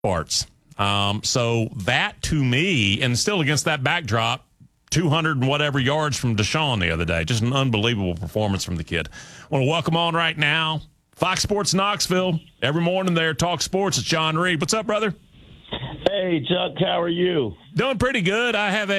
parts. So that to me, and still against that backdrop, 200 and whatever yards from Deshaun the other day. Just an unbelievable performance from the kid. I want to welcome on right now Fox Sports Knoxville. Every morning there, Talk Sports. It's John Reed. What's up, brother? Hey, Chuck, how are you? Doing pretty good. I have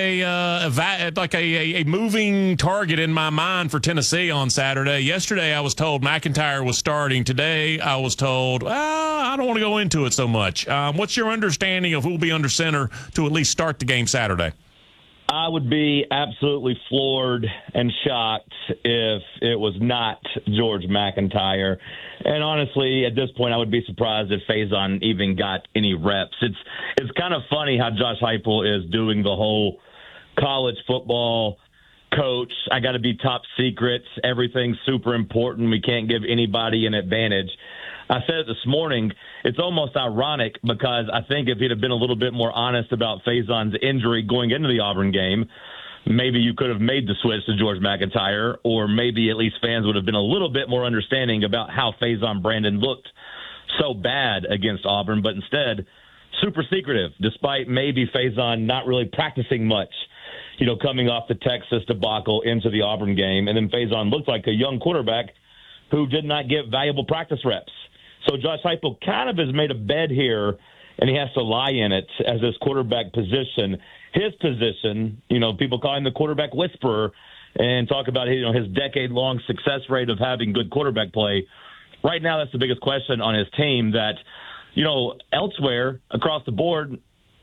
a moving target in my mind for Tennessee on Saturday. Yesterday, I was told McIntyre was starting. Today, I was told, I don't want to go into it so much. What's your understanding of who will be under center to at least start the game Saturday? I would be absolutely floored and shocked if it was not George McIntyre. And honestly, at this point, I would be surprised if Faison even got any reps. It's kind of funny how Josh Heupel is doing the whole college football coach. I got to be top secret. Everything's super important. We can't give anybody an advantage. I said it this morning. It's almost ironic because I think if he'd have been a little bit more honest about Faison's injury going into the Auburn game, maybe you could have made the switch to George McIntyre, or maybe at least fans would have been a little bit more understanding about how Faison Brandon looked so bad against Auburn, but instead super secretive, despite maybe Faison not really practicing much, coming off the Texas debacle into the Auburn game. And then Faison looked like a young quarterback who did not get valuable practice reps. So Josh Heupel kind of has made a bed here, and he has to lie in it as his quarterback position. His position, people call him the quarterback whisperer and talk about his decade-long success rate of having good quarterback play. Right now, that's the biggest question on his team that, elsewhere across the board,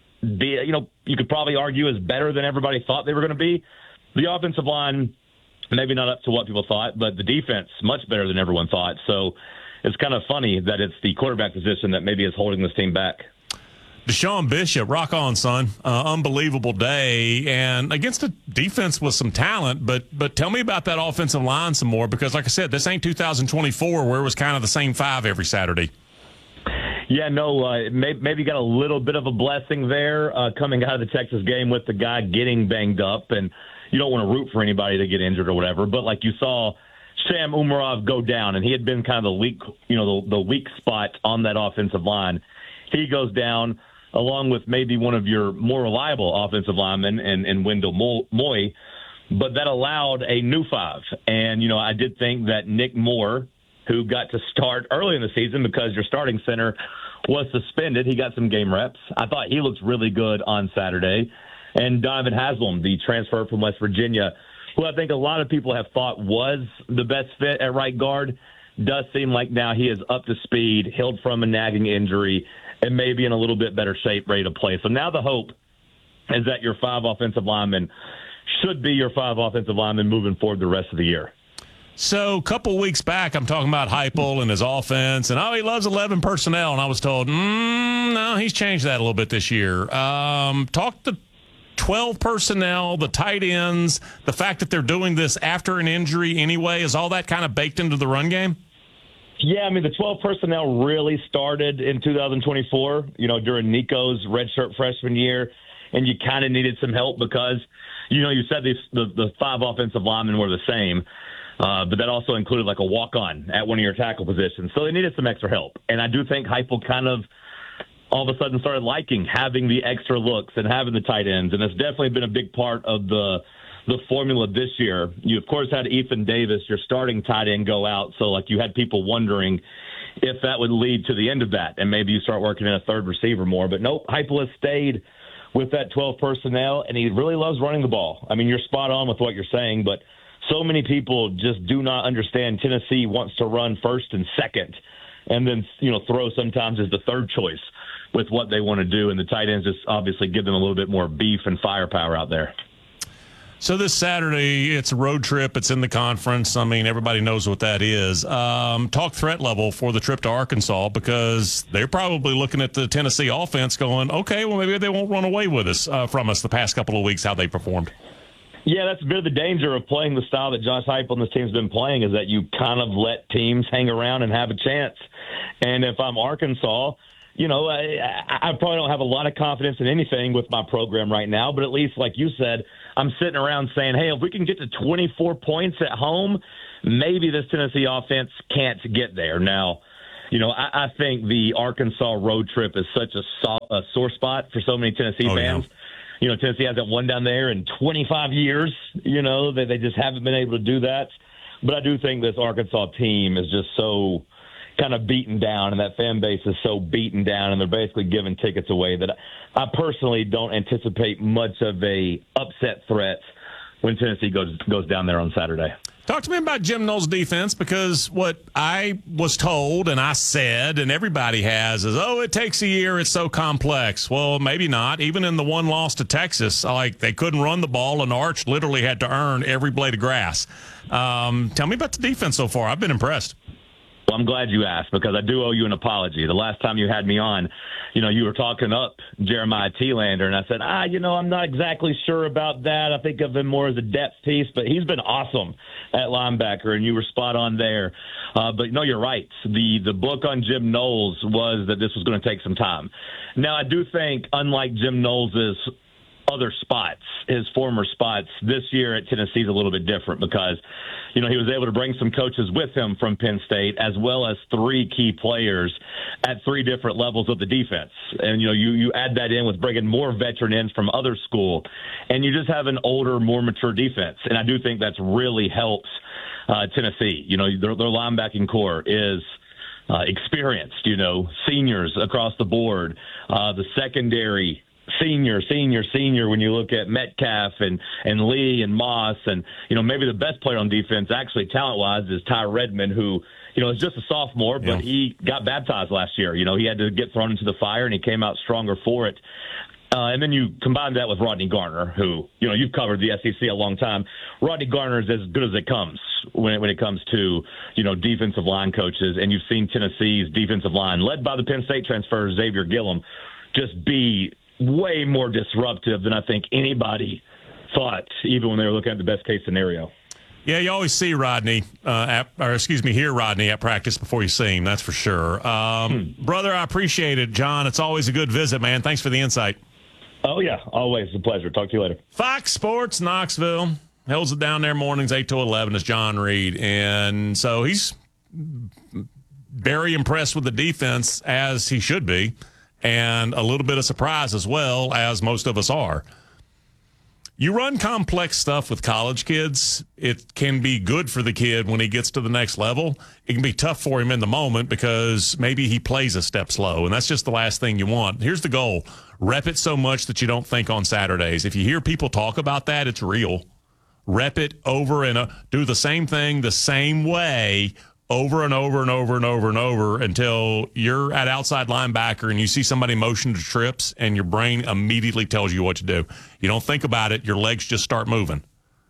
you could probably argue is better than everybody thought they were going to be. The offensive line, maybe not up to what people thought, but the defense, much better than everyone thought. So it's kind of funny that it's the quarterback position that maybe is holding this team back. Deshaun Bishop, rock on, son. Unbelievable day. And against a defense with some talent, but tell me about that offensive line some more, because like I said, this ain't 2024 where it was kind of the same five every Saturday. Yeah, no, maybe got a little bit of a blessing there coming out of the Texas game with the guy getting banged up. And you don't want to root for anybody to get injured or whatever, but like you saw Sam Umarov go down, and he had been kind of the weak spot on that offensive line. He goes down along with maybe one of your more reliable offensive linemen in Wendell Moy, but that allowed a new five. And, I did think that Nick Moore, who got to start early in the season because your starting center was suspended, he got some game reps. I thought he looked really good on Saturday. And Donovan Haslam, the transfer from West Virginia, who I think a lot of people have thought was the best fit at right guard, does seem like now he is up to speed, healed from a nagging injury, and maybe in a little bit better shape, ready to play. So now the hope is that your five offensive linemen should be your five offensive linemen moving forward the rest of the year. So a couple weeks back, I'm talking about Heupel and his offense, and he loves 11 personnel, and I was told, no, he's changed that a little bit this year. Talk to 12 personnel, the tight ends, the fact that they're doing this after an injury anyway, is all that kind of baked into the run game? Yeah, the 12 personnel really started in 2024, during Nico's redshirt freshman year, and you kind of needed some help because, you said the five offensive linemen were the same, but that also included like a walk-on at one of your tackle positions. So they needed some extra help. And I do think Heupel kind of all of a sudden started liking having the extra looks and having the tight ends, and it's definitely been a big part of the formula this year. You, of course, had Ethan Davis, your starting tight end, go out, so you had people wondering if that would lead to the end of that, and maybe you start working in a third receiver more. But nope, Heupel has stayed with that 12 personnel, and he really loves running the ball. You're spot on with what you're saying, but so many people just do not understand Tennessee wants to run first and second, and then throw sometimes as the third choice with what they want to do, and the tight ends just obviously give them a little bit more beef and firepower out there. So this Saturday, it's a road trip. It's in the conference. Everybody knows what that is. Talk threat level for the trip to Arkansas, because they're probably looking at the Tennessee offense going, okay, well, maybe they won't run away with us from us the past couple of weeks, how they performed. Yeah, that's a bit of the danger of playing the style that Josh Heupel and this team's been playing, is that you kind of let teams hang around and have a chance. And if I'm Arkansas, I probably don't have a lot of confidence in anything with my program right now, but at least, like you said, I'm sitting around saying, hey, if we can get to 24 points at home, maybe this Tennessee offense can't get there. Now, I think the Arkansas road trip is such a sore spot for so many Tennessee fans. Yeah. Tennessee hasn't won down there in 25 years. They just haven't been able to do that. But I do think this Arkansas team is just so kind of beaten down, and that fan base is so beaten down, and they're basically giving tickets away that I personally don't anticipate much of a upset threat when Tennessee goes down there on Saturday. Talk to me about Jim Knowles' defense, because what I was told and I said and everybody has is, it takes a year, it's so complex. Well, maybe not. Even in the one loss to Texas, they couldn't run the ball, and Arch literally had to earn every blade of grass. Tell me about the defense so far. I've been impressed. Well, I'm glad you asked, because I do owe you an apology. The last time you had me on, you were talking up Jeremiah Thielander, and I said, I'm not exactly sure about that. I think of him more as a depth piece, but he's been awesome at linebacker, and you were spot on there. But no, you're right. The book on Jim Knowles was that this was going to take some time. Now, I do think, unlike Jim Knowles' other spots, his former spots, this year at Tennessee is a little bit different, because he was able to bring some coaches with him from Penn State, as well as 3 key players at 3 different levels of the defense. And you add that in with bringing more veteran ends from other school, and you just have an older, more mature defense. And I do think that's really helps Tennessee. Their linebacking core is experienced, seniors across the board. The secondary, senior when you look at Metcalf and Lee and Moss, and maybe the best player on defense actually talent-wise is Ty Redmond, who is just a sophomore, but he got baptized last year. He had to get thrown into the fire, and he came out stronger for it. And then you combine that with Rodney Garner, who you've covered the SEC a long time. Rodney Garner is as good as it comes when it comes to defensive line coaches, and you've seen Tennessee's defensive line, led by the Penn State transfer Xavier Gillum, just be way more disruptive than I think anybody thought, even when they were looking at the best case scenario. Yeah, you always see Rodney, hear Rodney at practice before you see him. That's for sure. Brother, I appreciate it. John, it's always a good visit, man. Thanks for the insight. Oh, yeah, always a pleasure. Talk to you later. Fox Sports Knoxville holds it down there mornings 8 to 11 is John Reed. And so he's very impressed with the defense, as he should be, and a little bit of surprise as well, as most of us are. You run complex stuff with college kids, it can be good for the kid when he gets to the next level. It can be tough for him in the moment because maybe he plays a step slow, and that's just the last thing you want. Here's the goal. Rep it so much that you don't think on Saturdays. If you hear people talk about that, it's real. Rep it over and do the same thing the same way over and over and over and over and over until you're at outside linebacker and you see somebody motion to trips and your brain immediately tells you what to do. You don't think about it. Your legs just start moving.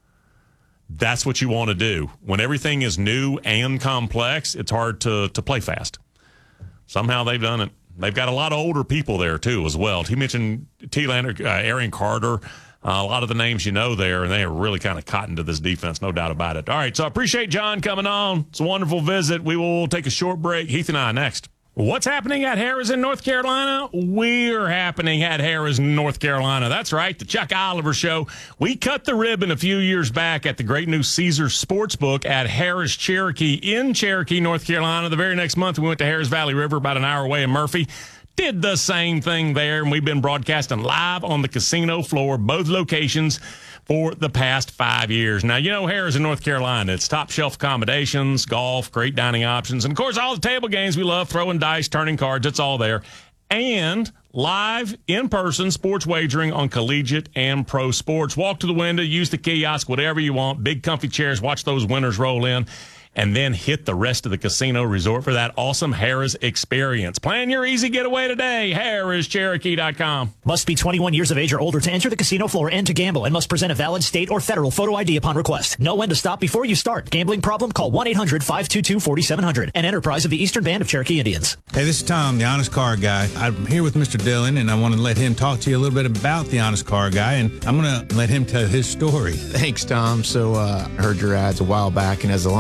That's what you want to do. When everything is new and complex, it's hard to play fast. Somehow they've done it. They've got a lot of older people there, too, as well. He mentioned Thielander, Arian Carter, a lot of the names there, and they are really kind of cotton to this defense, no doubt about it. All right, so I appreciate John coming on. It's a wonderful visit. We will take a short break. Heath and I next. What's happening at Harrah's in North Carolina? We're happening at Harrah's in North Carolina. That's right, the Chuck Oliver Show. We cut the ribbon a few years back at the great new Caesars Sportsbook at Harrah's Cherokee in Cherokee, North Carolina. The very next month, we went to Harrah's Valley River, about an hour away in Murphy. Did the same thing there, and we've been broadcasting live on the casino floor, both locations, for the past 5 years. Now, Harrah's in North Carolina. It's top shelf accommodations, golf, great dining options, and, of course, all the table games we love, throwing dice, turning cards. It's all there. And live, in-person sports wagering on collegiate and pro sports. Walk to the window, use the kiosk, whatever you want. Big comfy chairs, watch those winners roll in, and then hit the rest of the casino resort for that awesome Harrah's experience. Plan your easy getaway today. Harrah'sCherokee.com. Must be 21 years of age or older to enter the casino floor and to gamble, and must present a valid state or federal photo ID upon request. Know when to stop before you start. Gambling problem? Call 1-800-522-4700. An enterprise of the Eastern Band of Cherokee Indians. Hey, this is Tom, the Honest Car Guy. I'm here with Mr. Dillon, and I want to let him talk to you a little bit about the Honest Car Guy, and I'm going to let him tell his story. Thanks, Tom. So I heard your ads a while back, and as a longtime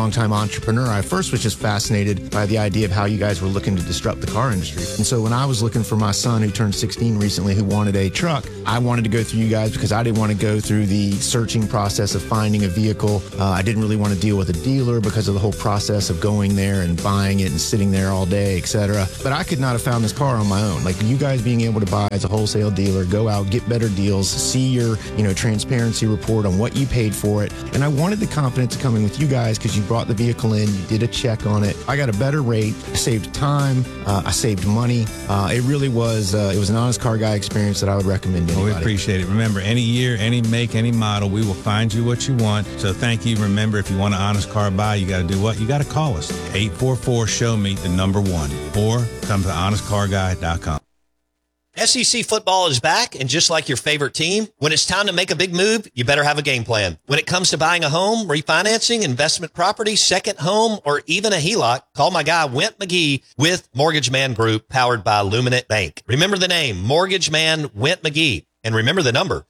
entrepreneur, I first was just fascinated by the idea of how you guys were looking to disrupt the car industry. And so when I was looking for my son who turned 16 recently who wanted a truck, I wanted to go through you guys because I didn't want to go through the searching process of finding a vehicle. I didn't really want to deal with a dealer because of the whole process of going there and buying it and sitting there all day, etc. But I could not have found this car on my own. Like you guys being able to buy as a wholesale dealer, go out, get better deals, see your, transparency report on what you paid for it. And I wanted the confidence of coming with you guys because you brought the vehicle in, you did a check on it. I got a better rate, I saved time, I saved money. It really was, it was an Honest Car Guy experience that I would recommend to anybody. We appreciate it. Remember, any year, any make, any model, we will find you what you want. So thank you. Remember, if you want an Honest Car Buy, you got to do what? You got to call us. 844-SHOW-ME, the number 1. Or come to honestcarguy.com. SEC football is back, and just like your favorite team, when it's time to make a big move, you better have a game plan. When it comes to buying a home, refinancing, investment property, second home, or even a HELOC, call my guy, Went McGee, with Mortgage Man Group, powered by Luminant Bank. Remember the name, Mortgage Man Went McGee. And remember the number,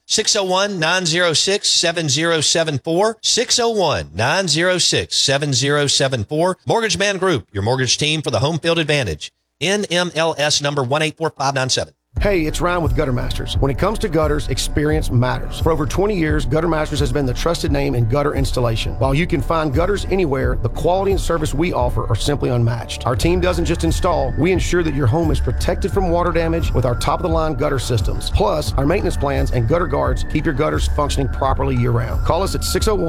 601-906-7074, 601-906-7074. Mortgage Man Group, your mortgage team for the home field advantage. NMLS number 184597. Hey, it's Ryan with Gutter Masters. When it comes to gutters, experience matters. For over 20 years, Gutter Masters has been the trusted name in gutter installation. While you can find gutters anywhere, the quality and service we offer are simply unmatched. Our team doesn't just install, we ensure that your home is protected from water damage with our top-of-the-line gutter systems. Plus, our maintenance plans and gutter guards keep your gutters functioning properly year-round. Call us at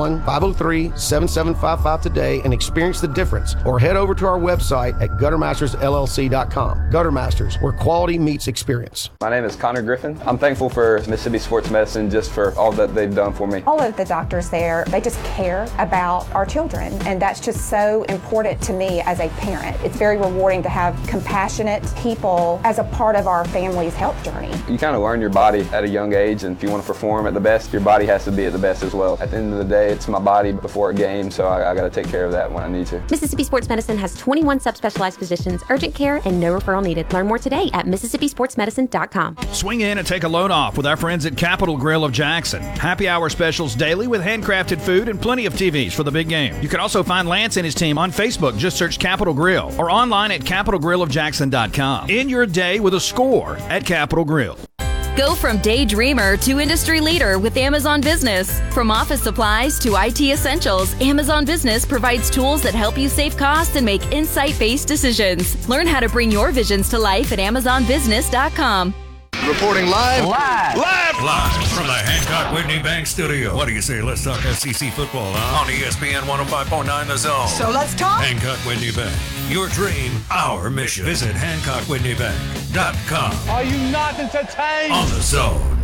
601-503-7755 today and experience the difference, or head over to our website at guttermastersllc.com. Gutter Masters, where quality meets experience. My name is Connor Griffin. I'm thankful for Mississippi Sports Medicine just for all that they've done for me. All of the doctors there, they just care about our children, and that's just so important to me as a parent. It's very rewarding to have compassionate people as a part of our family's health journey. You kind of learn your body at a young age, and if you want to perform at the best, your body has to be at the best as well. At the end of the day, it's my body before a game, so I got to take care of that when I need to. Mississippi Sports Medicine has 21 subspecialized physicians, urgent care, and no referral needed. Learn more today at MississippiSportsMedicine.com. Swing in and take a load off with our friends at Capital Grill of Jackson. Happy hour specials daily with handcrafted food and plenty of TVs for the big game. You can also find Lance and his team on Facebook. Just search Capital Grill or online at CapitalGrillOfJackson.com. In your day with a score at Capital Grill. Go from daydreamer to industry leader with Amazon Business. From office supplies to IT essentials, Amazon Business provides tools that help you save costs and make insight-based decisions. Learn how to bring your visions to life at AmazonBusiness.com. Reporting live from the Hancock Whitney Bank studio. What do you say? Let's talk SEC football, huh? On ESPN 105.9 The Zone. So let's talk. Hancock Whitney Bank. Your dream, our mission. Visit HancockWhitneyBank.com. Are you not entertained? On The Zone.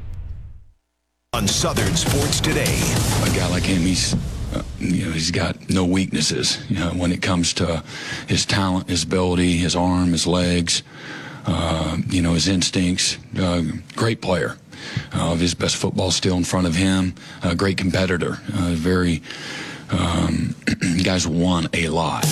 On Southern Sports Today. A guy like him, he's got no weaknesses. When it comes to his talent, his ability, his arm, his legs, his instincts. Great player. His best football still in front of him. Great competitor. You guys won a lot.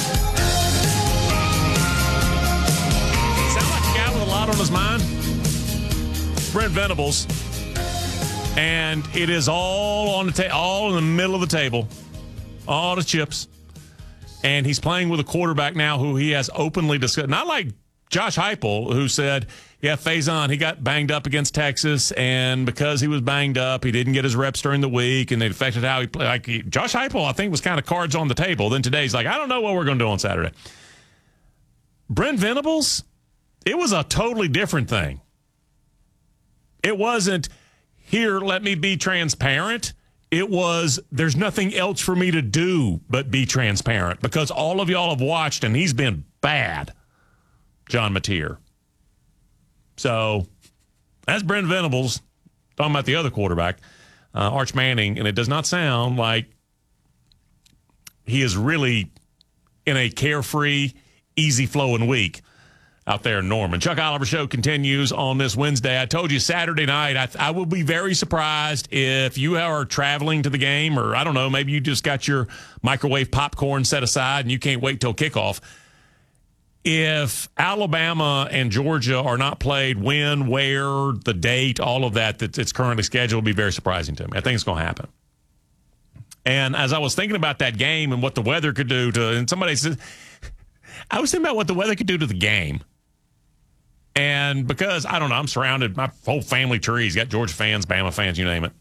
Sound like a guy with a lot on his mind? Brent Venables. And it is all on the all in the middle of the table. All the chips. And he's playing with a quarterback now who he has openly discussed. Not like Josh Heupel, who said, Faison, he got banged up against Texas, and because he was banged up, he didn't get his reps during the week, and it affected how he played. Josh Heupel, I think, was kind of cards on the table. Then today, he's like, I don't know what we're going to do on Saturday. Brent Venables, it was a totally different thing. It wasn't, here, let me be transparent. It was, there's nothing else for me to do but be transparent, because all of y'all have watched, and he's been bad. John Mateer. So that's Brent Venables talking about the other quarterback, Arch Manning, and it does not sound like he is really in a carefree, easy-flowing week out there in Norman. Chuck Oliver Show continues on this Wednesday. I told you Saturday night, I will be very surprised if you are traveling to the game, or I don't know, maybe you just got your microwave popcorn set aside and you can't wait till kickoff. If Alabama and Georgia are not played, when, where, the date, all of that it's currently scheduled will be very surprising to me. I think it's going to happen. And as I was thinking about that game and what the weather could do and somebody said, I was thinking about what the weather could do to the game. And because, I don't know, I'm surrounded, my whole family tree's got Georgia fans, Bama fans, you name it.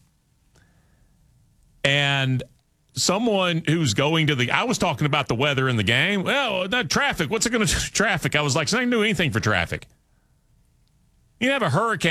And someone who's going I was talking about the weather in the game. Well, that traffic, what's it going to do to traffic? I was like, it's not going to do anything for traffic. You have a hurricane